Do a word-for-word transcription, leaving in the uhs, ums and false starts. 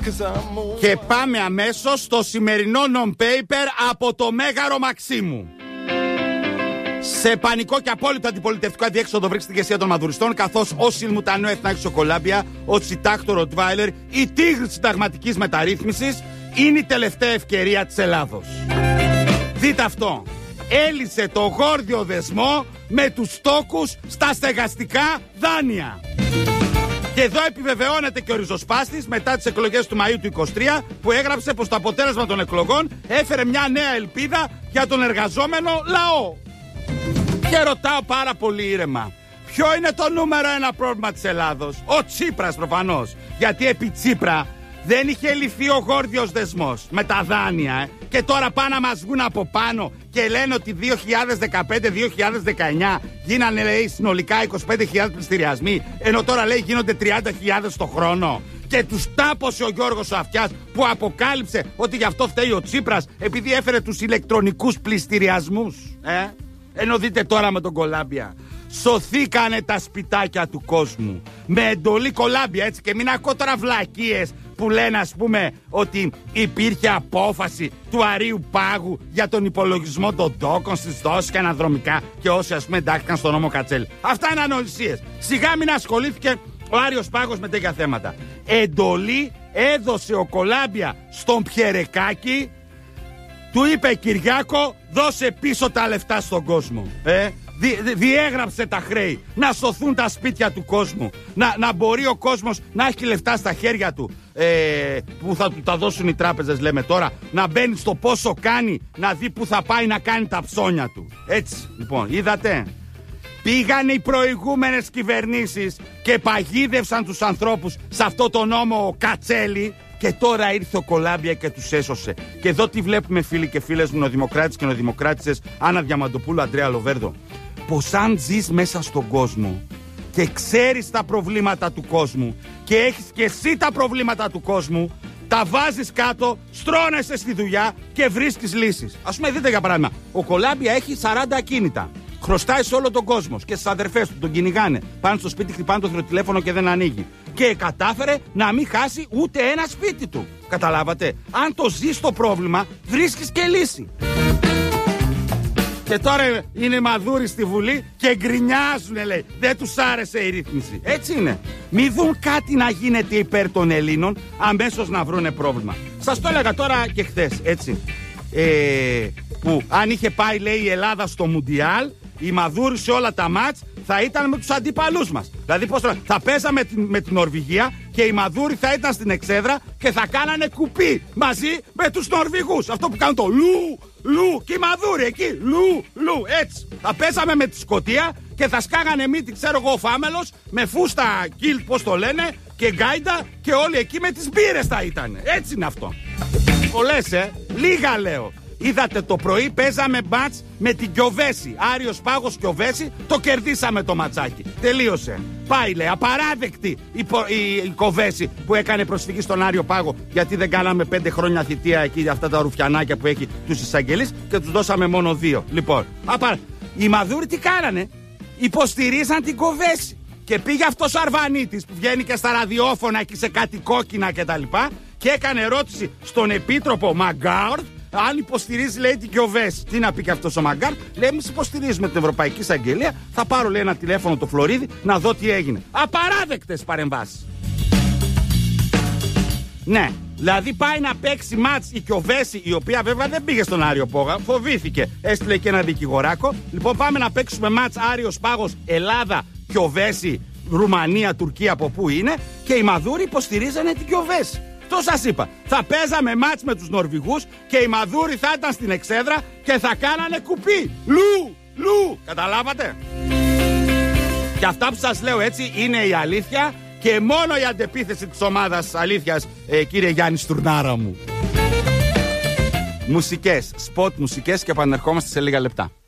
Και πάμε αμέσως στο σημερινό non-paper από το Μέγαρο Μαξίμου. Σε πανικό και απόλυτο αντιπολιτευτικό αδιέξοδο βρίσκεται η ηγεσία των μαδουριστών, καθώς ο Σιλμουτανέο Εθνάρχης ο Κολάμπια, ο Τσιτάκτο Ροτβάιλερ, η τίγρη της συνταγματικής μεταρρύθμισης, είναι η τελευταία ευκαιρία της Ελλάδος. Δείτε αυτό. Έλυσε το γόρδιο δεσμό με τους τόκους στα στεγαστικά δάνεια. Και εδώ επιβεβαιώνεται και ο ριζοσπάστης μετά τις εκλογές του Μαΐου του είκοσι τρία, που έγραψε πως το αποτέλεσμα των εκλογών έφερε μια νέα ελπίδα για τον εργαζόμενο λαό. Και ρωτάω πάρα πολύ ήρεμα, ποιο είναι το νούμερο ένα πρόβλημα της Ελλάδος? Ο Τσίπρας προφανώς. Γιατί επί Τσίπρα δεν είχε λυθεί ο γόρδιος δεσμός με τα δάνεια, ε. Και τώρα πάνε να μας βγουν από πάνω και λένε ότι δύο χιλιάδες δεκαπέντε δύο χιλιάδες δεκαεννιά γίνανε, λέει, συνολικά είκοσι πέντε χιλιάδες πληστηριασμοί, ενώ τώρα, λέει, γίνονται τριάντα χιλιάδες το χρόνο. Και τους τάπωσε ο Γιώργος ο Αυτιάς, που αποκάλυψε ότι γι' αυτό φταίει ο Τσίπρας, επειδή έφερε τους ηλεκτρονικούς πληστηριασμούς, ε. Ενώ δείτε τώρα με τον Κολάμπια. Σωθήκανε τα σπιτάκια του κόσμου με εντολή Κολάμπια, έτσι. Και μην ακούω τώρα βλακίες που λένε, ας πούμε, ότι υπήρχε απόφαση του Αρείου Πάγου για τον υπολογισμό των τόκων στις δόσεις και αναδρομικά, και όσοι, ας πούμε, εντάχθηκαν στον νόμο Κατσέλη. Αυτά είναι ανοησίες. Σιγά μην ασχολήθηκε ο Άριος Πάγος με τέτοια θέματα. Εντολή έδωσε ο Κολάμπια στον Πιερεκάκη. Του είπε, Κυριάκο, δώσε πίσω τα λεφτά στον κόσμο. Ε, δι, δι, διέγραψε τα χρέη. Να σωθούν τα σπίτια του κόσμου. Να, να μπορεί ο κόσμος να έχει λεφτά στα χέρια του. Ε, που θα του τα δώσουν οι τράπεζες, λέμε τώρα. Να μπαίνει στο πόσο κάνει, να δει που θα πάει να κάνει τα ψώνια του. Έτσι, λοιπόν, είδατε. Πήγαν οι προηγούμενες κυβερνήσεις και παγίδευσαν τους ανθρώπους σε αυτό το νόμο Κατσέλη. Και τώρα ήρθε ο Κολάμπια και τους έσωσε. Και εδώ τι βλέπουμε, φίλοι και φίλες μου, νεοδημοκράτες και νεοδημοκράτησες, Άννα Διαμαντοπούλου, Αντρέα Λοβέρδο? Πως αν ζεις μέσα στον κόσμο και ξέρεις τα προβλήματα του κόσμου και έχεις και εσύ τα προβλήματα του κόσμου, τα βάζεις κάτω, στρώνεσαι στη δουλειά και βρίσκεις λύσεις. Ας πούμε, δείτε για παράδειγμα, ο Κολάμπια έχει σαράντα ακίνητα. Χρωστάει σε όλο τον κόσμο και στις αδερφές του, τον κυνηγάνε. Πάνε στο σπίτι, χτυπάνε το θηροτηλέφωνο και δεν ανοίγει. Και κατάφερε να μην χάσει ούτε ένα σπίτι του. Καταλάβατε? Αν το ζεις το πρόβλημα, βρίσκεις και λύση. Και τώρα είναι μαδούροι στη Βουλή και γκρινιάζουν, λέει. Δεν τους άρεσε η ρύθμιση. Έτσι είναι. Μη δουν κάτι να γίνεται υπέρ των Ελλήνων, αμέσως να βρούνε πρόβλημα. Σας το έλεγα τώρα και χθες, έτσι. Ε, που αν είχε πάει, λέει, η Ελλάδα στο Μουντιάλ, η Μαδούρη σε όλα τα μάτς θα ήταν με τους αντίπαλούς μας. Δηλαδή, πώς θα, θα παίζαμε με την, με την Νορβηγία και η Μαδούρη θα ήταν στην εξέδρα και θα κάνανε κουπί μαζί με τους Νορβηγούς. Αυτό που κάνουν το λου, λου, και η Μαδούρη εκεί, λου, λου, έτσι. Θα παίζαμε με τη Σκωτία και θα σκάγανε μύτη, ξέρω εγώ, ο Φάμελος, με φούστα κιλ, πώς το λένε, και γκάιντα, και όλοι εκεί με τις μπύρες θα ήταν. Έτσι είναι αυτό. Πολλές, ε, λίγα λέω. Είδατε, το πρωί παίζαμε μπατς με την Κιοβέση. Άριος Πάγος Κιοβέση, το κερδίσαμε το ματσάκι. Τελείωσε. Πάει, λέει, απαράδεκτη η, η, η Κοβέση που έκανε προσφυγή στον Άριο Πάγο, γιατί δεν κάναμε πέντε χρόνια θητεία εκεί για αυτά τα ρουφιανάκια που έχει τους εισαγγελείς και τους δώσαμε μόνο δύο. Λοιπόν, απα... οι Μαδούροι τι κάνανε? Υποστηρίζαν την Κοβέση. Και πήγε αυτός ο Αρβανίτης που βγαίνει και στα ραδιόφωνα εκεί σε κάτι κόκκινα κτλ. Και, και έκανε ερώτηση στον Επίτροπο Μαγκάρτ αν υποστηρίζει, λέει, την Κιοβέση. Τι να πει και αυτός ο Μαγκάρτ? Λέει, εμείς υποστηρίζουμε την Ευρωπαϊκή Εισαγγελία. Θα πάρω, λέει, ένα τηλέφωνο το Φλωρίδι να δω τι έγινε. Απαράδεκτες παρεμβάσεις. Ναι, δηλαδή πάει να παίξει μάτς η Κιοβέση, η οποία βέβαια δεν πήγε στον Άριο Πάγο, φοβήθηκε. Έστειλε και ένα δικηγοράκο. Λοιπόν, πάμε να παίξουμε μάτς Άριος Πάγος, Ελλάδα, Κιοβέση, Ρουμανία, Τουρκία, από πού είναι. Και οι Μαδούροι υποστηρίζανε την Κιοβέση. Το σας είπα. Θα παίζαμε μάτς με τους Νορβηγούς και οι Μαδούροι θα ήταν στην εξέδρα και θα κάνανε κουπί. Λου, λου. Καταλάβατε? Και αυτά που σας λέω, έτσι, είναι η αλήθεια και μόνο η αντεπίθεση της ομάδας αλήθειας, ε, κύριε Γιάννη Στουρνάρα μου. Μουσικές, σποτ μουσικές, και επανερχόμαστε σε λίγα λεπτά.